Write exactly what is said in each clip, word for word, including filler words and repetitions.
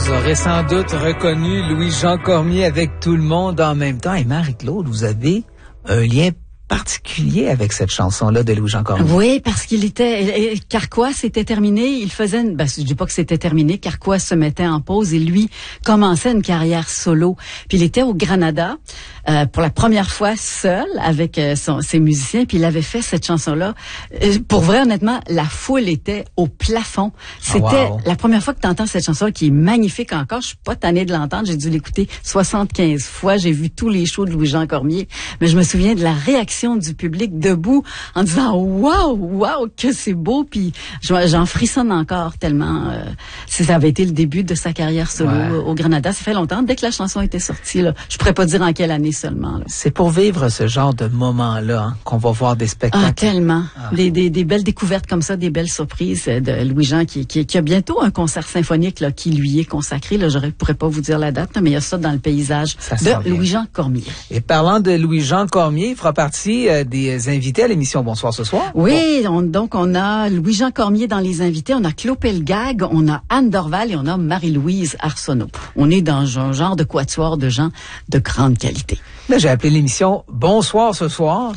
Vous aurez sans doute reconnu Louis-Jean Cormier avec Tout le monde en même temps. Et Marie-Claude, vous avez un lien particulier avec cette chanson-là de Louis-Jean Cormier. Oui, parce qu'il était... Carquois, c'était terminé. Il faisait... Une, ben, je dis pas que c'était terminé. Carquois se mettait en pause et lui commençait une carrière solo. Puis il était au Granada euh, pour la première fois seul avec euh, son, ses musiciens. Puis il avait fait cette chanson-là. Euh, pour vrai, honnêtement, la foule était au plafond. C'était oh, wow. la première fois que tu entends cette chanson-là qui est magnifique encore. Je suis pas tannée de l'entendre. J'ai dû l'écouter soixante-quinze fois. J'ai vu tous les shows de Louis-Jean Cormier. Mais je me souviens de la réaction du public debout en disant waouh waouh que c'est beau, puis j'en frissonne encore tellement euh, ça avait été le début de sa carrière solo ouais. au Granada. Ça fait longtemps, dès que la chanson était sortie là, je pourrais pas dire en quelle année seulement là. C'est pour vivre ce genre de moment-là hein, qu'on va voir des spectacles. Ah tellement ah. Des, des des belles découvertes comme ça, des belles surprises de Louis-Jean qui, qui qui a bientôt un concert symphonique là qui lui est consacré là. Je pourrais pas vous dire la date, là, mais il y a ça dans le paysage ça de Louis-Jean Cormier. Et parlant de Louis-Jean Cormier, il fera partie des invités à l'émission Bonsoir ce soir. Oui, bon. on, donc on a Louis-Jean Cormier dans les invités, on a Claude Pelgag, on a Anne Dorval et on a Marie-Louise Arsenault. On est dans un genre de quatuor de gens de grande qualité. Là, j'ai appelé l'émission Bonsoir ce soir.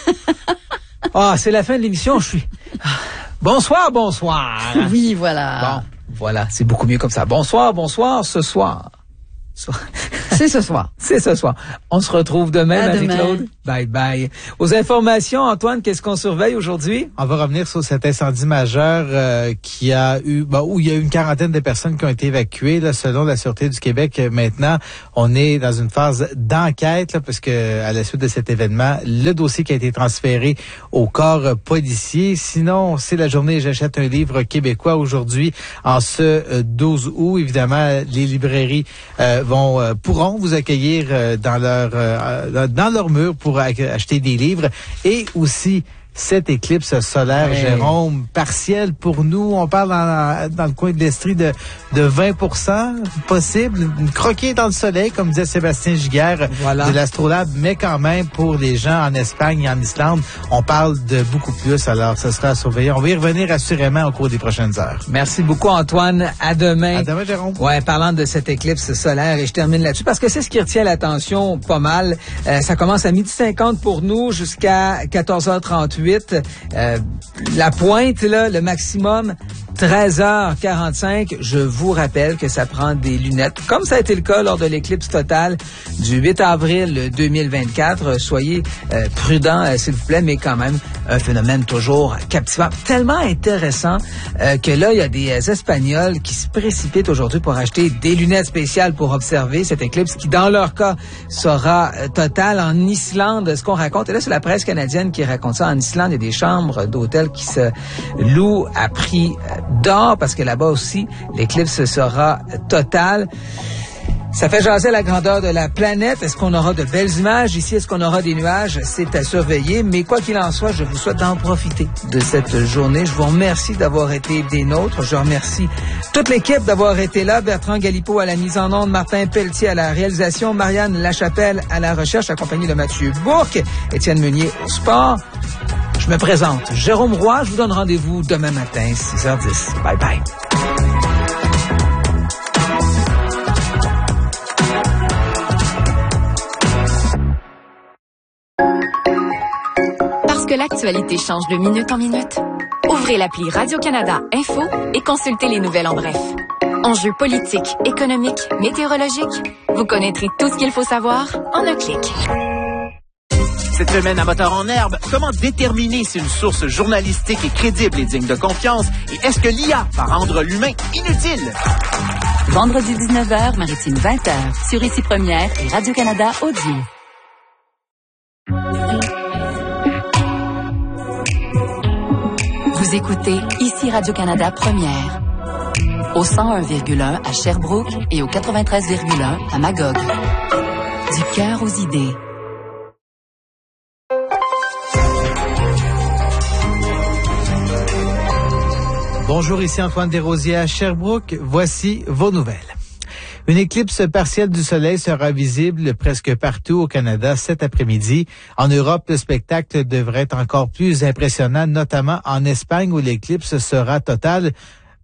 Ah, c'est la fin de l'émission, je suis... Bonsoir, bonsoir. Oui, voilà. Bon, voilà, c'est beaucoup mieux comme ça. Bonsoir, bonsoir ce soir. C'est ce soir. C'est ce soir. On se retrouve demain, Marie-Claude. Bye bye. Aux informations, Antoine, qu'est-ce qu'on surveille aujourd'hui? On va revenir sur cet incendie majeur euh, qui a eu, bah, où il y a eu une quarantaine de personnes qui ont été évacuées. Là, selon la Sûreté du Québec, maintenant, on est dans une phase d'enquête, là, parce que à la suite de cet événement, le dossier qui a été transféré au corps policier. Sinon, c'est la journée J'achète un livre québécois aujourd'hui, en ce douze août. Évidemment, les librairies euh, vont euh, pourront vous accueillir euh, dans leur euh, dans leur mur pour acheter des livres et aussi cette éclipse solaire, hey. Jérôme, partielle pour nous. On parle dans, dans le coin de l'Estrie de, de vingt pour cent possible. Une croquée dans le soleil, comme disait Sébastien Giguère voilà. de l'Astrolabe, mais quand même, pour les gens en Espagne et en Islande, on parle de beaucoup plus. Alors, ce sera à surveiller. On va y revenir assurément au cours des prochaines heures. Merci beaucoup, Antoine. À demain. À demain, Jérôme. Ouais, parlant de cette éclipse solaire, et je termine là-dessus, parce que c'est ce qui retient l'attention pas mal. Euh, ça commence à midi cinquante pour nous jusqu'à quatorze heures trente-huit. Euh, la pointe, là, le maximum, treize heures quarante-cinq. Je vous rappelle que ça prend des lunettes, comme ça a été le cas lors de l'éclipse totale du huit avril deux mille vingt-quatre. Soyez euh, prudents, euh, s'il vous plaît, mais quand même, un phénomène toujours captivant. Tellement intéressant euh, que là, il y a des euh, Espagnols qui se précipitent aujourd'hui pour acheter des lunettes spéciales pour observer cette éclipse qui, dans leur cas, sera euh, totale. En Islande, ce qu'on raconte, et là, c'est la presse canadienne qui raconte ça, en Islande, il y a des chambres d'hôtel qui se louent à prix d'or parce que là-bas aussi, l'éclipse sera totale. Ça fait jaser la grandeur de la planète. Est-ce qu'on aura de belles images ici? Est-ce qu'on aura des nuages? C'est à surveiller. Mais quoi qu'il en soit, je vous souhaite d'en profiter de cette journée. Je vous remercie d'avoir été des nôtres. Je remercie toute l'équipe d'avoir été là. Bertrand Galipeau à la mise en onde, Martin Pelletier à la réalisation, Marianne Lachapelle à la recherche, accompagnée de Mathieu Bourque, Étienne Meunier au sport. Je me présente, Jérôme Roy. Je vous donne rendez-vous demain matin, six heures dix. Bye bye. Parce que l'actualité change de minute en minute, ouvrez l'appli Radio-Canada Info et consultez les nouvelles en bref. Enjeux politiques, économiques, météorologiques, vous connaîtrez tout ce qu'il faut savoir en un clic. Cette semaine à Moteur en herbe, comment déterminer si une source journalistique est crédible et digne de confiance et est-ce que l'I A va rendre l'humain inutile? Vendredi dix-neuf heures, Maritime vingt heures, sur Ici Première et Radio-Canada Audio. Vous écoutez Ici Radio-Canada Première, au cent un virgule un à Sherbrooke et au quatre-vingt-treize virgule un à Magog. Du cœur aux idées. Bonjour, ici Antoine Desrosiers à Sherbrooke. Voici vos nouvelles. Une éclipse partielle du soleil sera visible presque partout au Canada cet après-midi. En Europe, le spectacle devrait être encore plus impressionnant, notamment en Espagne où l'éclipse sera totale.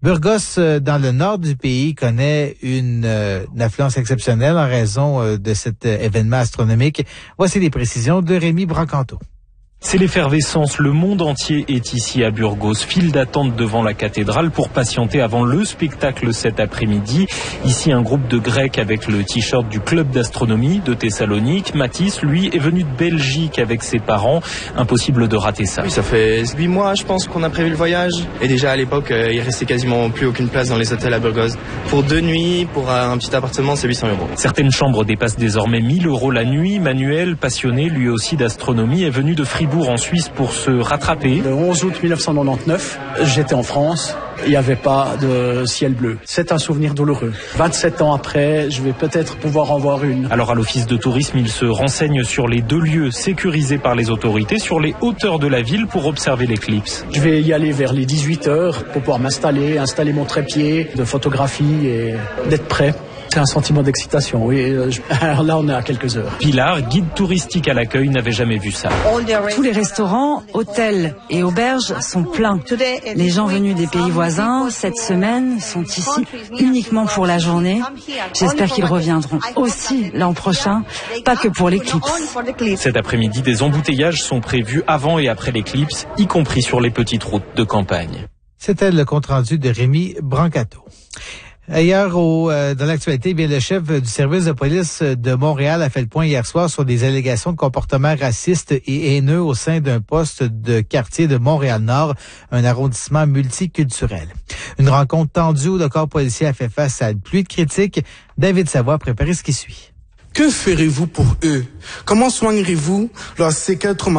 Burgos, euh, dans le nord du pays, connaît une, euh, une affluence exceptionnelle en raison euh, de cet euh, événement astronomique. Voici les précisions de Rémi Brancanto. C'est l'effervescence, le monde entier est ici à Burgos. File d'attente devant la cathédrale pour patienter avant le spectacle cet après-midi. Ici, un groupe de Grecs avec le t-shirt du club d'astronomie de Thessalonique. Mathis, lui, est venu de Belgique avec ses parents. Impossible de rater ça. Oui, ça fait huit mois, je pense, qu'on a prévu le voyage. Et déjà, à l'époque, euh, il restait quasiment plus aucune place dans les hôtels à Burgos. Pour deux nuits, pour un petit appartement, c'est huit cents euros. Certaines chambres dépassent désormais mille euros la nuit. Manuel, passionné lui aussi d'astronomie, est venu de Fribourg en Suisse pour se rattraper. Le onze août mille neuf cent quatre-vingt-dix-neuf, j'étais en France, il n'y avait pas de ciel bleu. C'est un souvenir douloureux. vingt-sept ans après, je vais peut-être pouvoir en voir une. Alors à l'office de tourisme, il se renseigne sur les deux lieux sécurisés par les autorités, sur les hauteurs de la ville pour observer l'éclipse. Je vais y aller vers les dix-huit heures pour pouvoir m'installer, installer mon trépied de photographie et d'être prêt. C'est un sentiment d'excitation, oui. Alors là, on est à quelques heures. Pilar, guide touristique à l'accueil, n'avait jamais vu ça. Tous les restaurants, hôtels et auberges sont pleins. Les gens venus des pays voisins, cette semaine, sont ici uniquement pour la journée. J'espère qu'ils reviendront aussi l'an prochain, pas que pour l'éclipse. Cet après-midi, des embouteillages sont prévus avant et après l'éclipse, y compris sur les petites routes de campagne. C'était le compte-rendu de Rémi Brancato. Ailleurs, au, euh, dans l'actualité, eh bien le chef du service de police de Montréal a fait le point hier soir sur des allégations de comportements racistes et haineux au sein d'un poste de quartier de Montréal-Nord, un arrondissement multiculturel. Une rencontre tendue où le corps policier a fait face à une pluie de critiques. David Savoie a préparé ce qui suit. Que ferez-vous pour eux? Comment soignerez-vous leurs séquelles traumatiques?